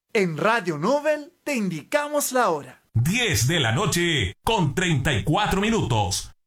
En Radio Nobel te indicamos la hora. 10 de la noche con 34 minutos.